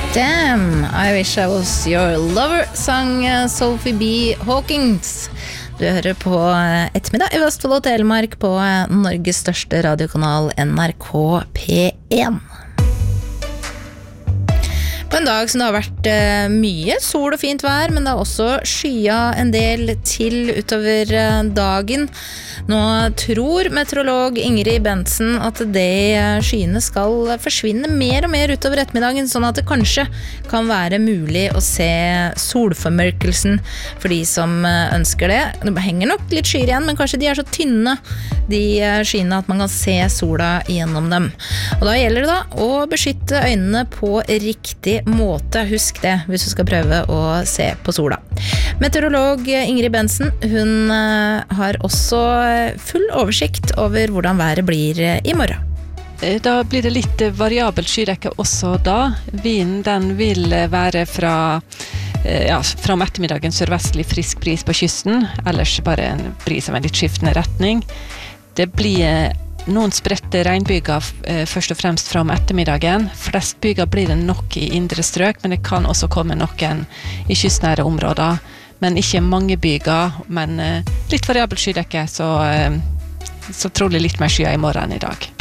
Damn, I wish I was your lover, sang Sophie B. Hawkins. Du hører på ettermiddag I Vestfold og Telemark på Norges største radiokanal NRK P1. På en dag som det har vært mye sol og fint vær, men det har også skya en del til utover dagen. Nå tror meteorolog Ingrid Bentsen at det skyene skal forsvinne mer og mer utover ettermiddagen, sånn at det kanskje kan være mulig å se solformørkelsen for de som ønsker det. Det henger nok litt skyer igjen, men kanskje de så tynne, de skyene, at man kan se sola gjennom dem. Og da gjelder det da å beskytte øynene på riktig måte. Husk det hvis du skal prøve å se på sola. Meteorolog Ingrid Bentsen, hun har også full oversikt over hvordan været blir I morgen. Da blir det litt variabel skydekke også da. Vinden den vil være fra om ettermiddagen sørvestlig frisk bris på kysten, ellers bare en bris av en litt skiftende retning. Det blir noen spredte regnbyger først og fremst fra om ettermiddagen. Flest byger blir det nok I indre strøk, men det kan også komme noen I kystnære områder. Men ikke mange byger, men litt variabel skydekke, så trolig litt mer skyer I morgen enn I dag.